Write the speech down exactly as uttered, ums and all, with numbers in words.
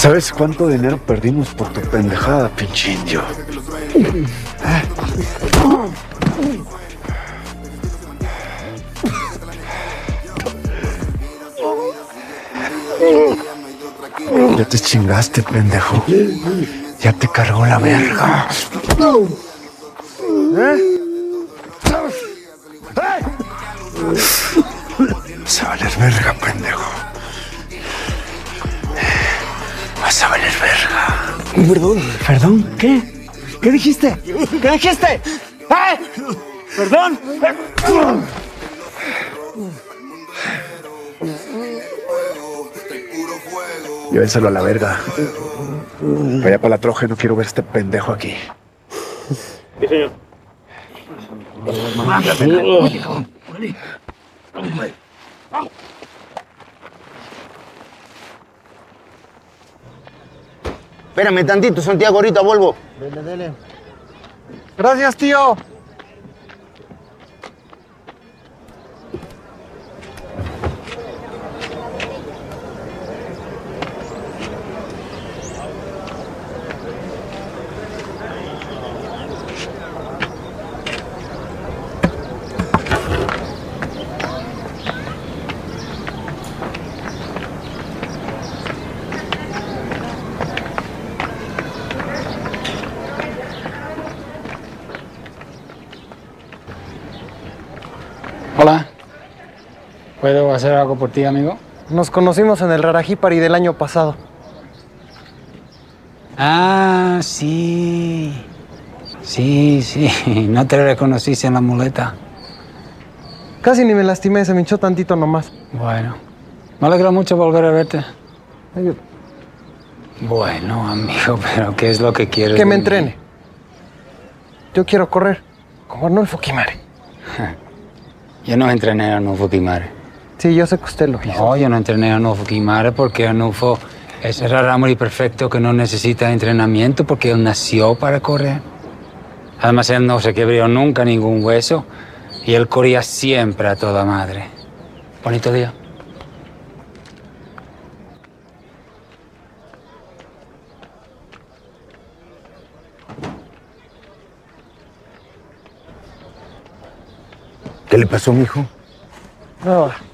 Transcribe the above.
¿Sabes cuánto dinero perdimos por tu pendejada, pinche indio? Ya te chingaste, pendejo. Ya te cargó la verga. ¿Eh? Vas a valer verga, pendejo. Vas a valer verga. Perdón. ¿Perdón? ¿Qué? ¿Qué dijiste? ¿Qué dijiste? ¿Eh? ¿Perdón? Llévenselo a la verga. Vaya para la troje, no quiero ver este pendejo aquí. Sí, señor. Espérame tantito, Santiago, ahorita vuelvo. Dele, dele. Gracias, tío. Hola. ¿Puedo hacer algo por ti, amigo? Nos conocimos en el Rarajípari del año pasado. Ah, sí. Sí, sí. No te reconociste en la muleta. Casi ni me lastimé, se me hinchó tantito nomás. Bueno. Me alegra mucho volver a verte. Bueno, amigo, pero ¿qué es lo que quieres? Que me de mí? entrene. Yo quiero correr, como Arnulfo Guimare. Yo no entrené a Arnulfo Guimare. Sí, yo sé que usted lo hizo. No, yo no entrené a Arnulfo Guimare porque Arnulfo es el rarámuri perfecto que no necesita entrenamiento porque él nació para correr. Además, él no se quebró nunca ningún hueso y él corría siempre a toda madre. Bonito día. ¿Qué le pasó, mijo? No,